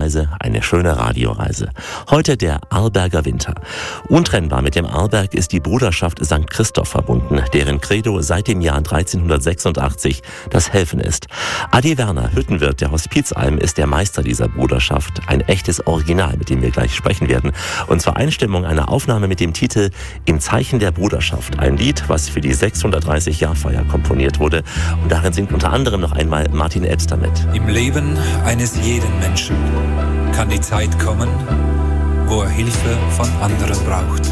Skireise, eine schöne Radioreise. Heute der Arlberger Winter. Untrennbar mit dem Arlberg ist die Bruderschaft St. Christoph verbunden, deren Credo seit dem Jahr 1386 das Helfen ist. Adi Werner, Hüttenwirt der Hospizalm, ist der Meister dieser Bruderschaft. Ein echtes Original, mit dem wir gleich sprechen werden. Und zur Einstimmung einer Aufnahme mit dem Titel Im Zeichen der Bruderschaft. Ein Lied, was für die 630-Jahr-Feier komponiert wurde. Und darin singt unter anderem noch einmal Martin Elster mit. Im Leben eines jeden Menschen kann die Zeit kommen, wo er Hilfe von anderen braucht.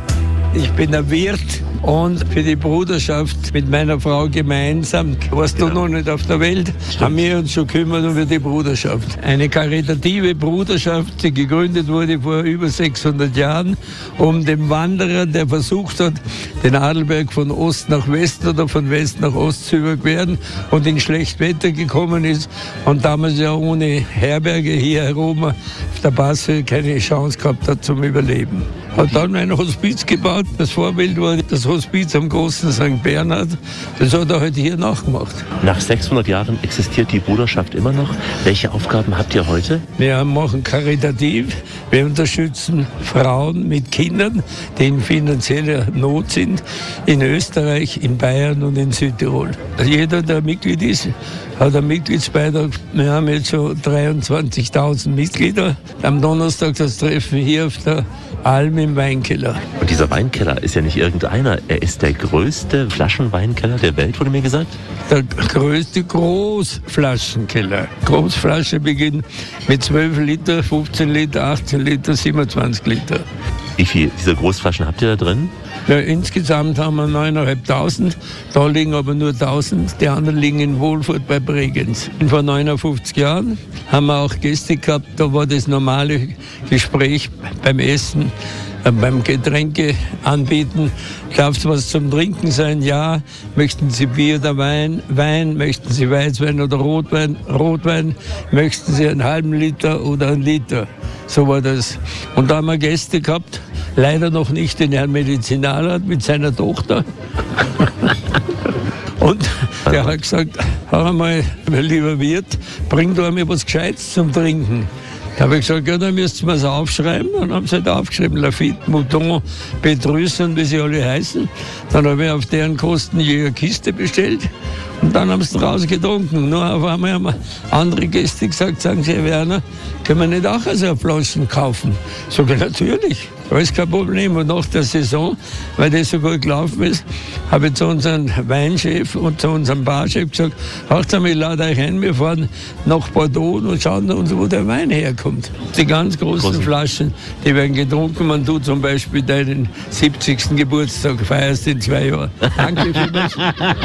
Ich bin ein Wirt und für die Bruderschaft mit meiner Frau gemeinsam, warst du noch nicht auf der Welt, haben wir uns schon gekümmert um die Bruderschaft. Eine karitative Bruderschaft, die gegründet wurde vor über 600 Jahren, um dem Wanderer, der versucht hat, den Adelberg von Ost nach West oder von West nach Ost zu überqueren und in schlecht Wetter gekommen ist und damals ja ohne Herberge hier herum auf der Passe keine Chance gehabt hat zum Überleben. Hat dann ein Hospiz gebaut. Das Vorbild war das Hospiz am großen St. Bernhard. Das hat er halt hier nachgemacht. Nach 600 Jahren existiert die Bruderschaft immer noch. Welche Aufgaben habt ihr heute? Wir machen karitativ. Wir unterstützen Frauen mit Kindern, die in finanzieller Not sind, in Österreich, in Bayern und in Südtirol. Jeder, der Mitglied ist, hat einen Mitgliedsbeitrag. Wir haben jetzt schon 23.000 Mitglieder. Am Donnerstag das Treffen hier auf der Alm im Weinkeller. Und dieser Weinkeller ist ja nicht irgendeiner. Er ist der größte Flaschenweinkeller der Welt, wurde mir gesagt. Der größte Großflaschenkeller. Großflasche beginnt mit 12 Liter, 15 Liter, 18 Liter, 27 Liter. Wie viel dieser Großflaschen habt ihr da drin? Ja, insgesamt haben wir 9.500. Da liegen aber nur 1.000. Die anderen liegen in Wohlfurt bei Bregenz. Vor 59 Jahren haben wir auch Gäste gehabt. Da war das normale Gespräch beim Essen, beim Getränke anbieten. Darf es was zum Trinken sein? Ja. Möchten Sie Bier oder Wein? Wein. Möchten Sie Weißwein oder Rotwein? Rotwein. Möchten Sie einen halben Liter oder einen Liter? So war das. Und da haben wir Gäste gehabt. Leider noch nicht den Herrn Medizinalrat mit seiner Tochter. Und der hat gesagt, hör mal, lieber Wirt, bring doch mir was Gescheites zum Trinken. Da habe ich gesagt, ja, dann müsst ihr es aufschreiben. Dann haben sie halt aufgeschrieben, Lafitte, Mouton, Petrus und wie sie alle heißen. Dann habe ich auf deren Kosten je eine Kiste bestellt. Und dann haben sie draus getrunken. Nur auf einmal haben andere Gäste gesagt, sagen sie, Herr Werner, können wir nicht auch so Flaschen kaufen? Sag ich, natürlich, alles kein Problem. Und nach der Saison, weil das so gut gelaufen ist, habe ich zu unserem Weinchef und zu unserem Barchef gesagt, hört mal, ich lade euch ein, wir fahren nach Bordeaux und schauen uns, wo der Wein herkommt. Die ganz großen Flaschen, die werden getrunken. Man tut zum Beispiel deinen 70. Geburtstag, feierst in 2 Jahren. Danke vielmals.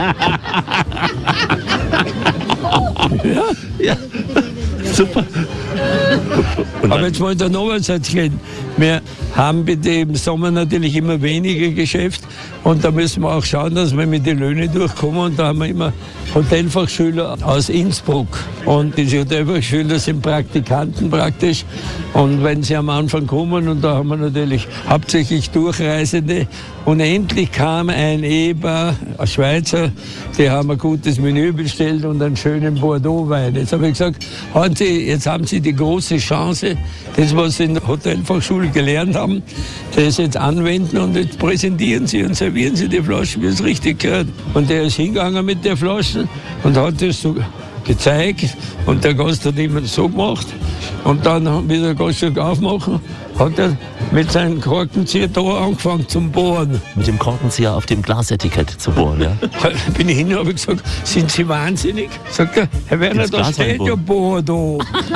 Ja, super. Aber jetzt wollte ich noch was erzählen. Wir haben bitte im Sommer natürlich immer weniger Geschäft und da müssen wir auch schauen, dass wir mit den Löhnen durchkommen. Und da haben wir immer Hotelfachschüler aus Innsbruck. Und diese Hotelfachschüler sind Praktikanten praktisch. Und wenn sie am Anfang kommen, und da haben wir natürlich hauptsächlich Durchreisende. Und endlich kam ein Ehepaar, ein Schweizer, die haben ein gutes Menü bestellt und einen schönen Bordeaux-Wein. Jetzt habe ich gesagt, jetzt haben Sie die große Chance, das, was Sie in der Hotelfachschule gelernt haben, das jetzt anwenden und jetzt präsentieren Sie und servieren Sie die Flaschen, wie es richtig gehört. Und der ist hingegangen mit der Flasche und hat das so gezeigt und der Gast hat immer so gemacht und dann, wie der Gast schon aufmachen, hat er mit seinem Korkenzieher da angefangen zum Bohren. Mit dem Korkenzieher auf dem Glasetikett zu bohren, ja? Bin ich hin und habe gesagt, sind Sie wahnsinnig? Sagt er, Herr Werner, da steht ja Bordeaux.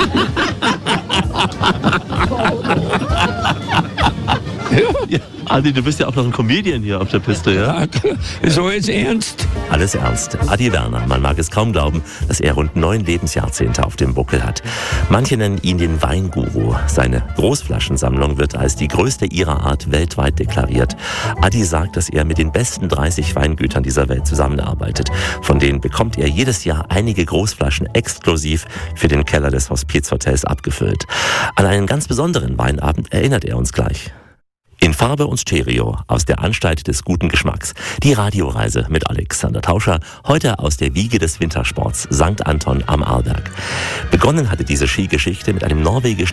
Ja. Adi, du bist ja auch noch ein Comedian hier auf der Piste, ja? Ja, ist alles ernst. Alles ernst. Adi Werner, man mag es kaum glauben, dass er rund 9 Lebensjahrzehnte auf dem Buckel hat. Manche nennen ihn den Weinguru. Seine Großflaschensammlung wird als die größte ihrer Art weltweit deklariert. Adi sagt, dass er mit den besten 30 Weingütern dieser Welt zusammenarbeitet. Von denen bekommt er jedes Jahr einige Großflaschen exklusiv für den Keller des Hospizhotels abgefüllt. An einen ganz besonderen Weinabend erinnert er uns gleich. In Farbe und Stereo aus der Anstalt des guten Geschmacks. Die Radioreise mit Alexander Tauscher, heute aus der Wiege des Wintersports, St. Anton am Arlberg. Begonnen hatte diese Skigeschichte mit einem norwegischen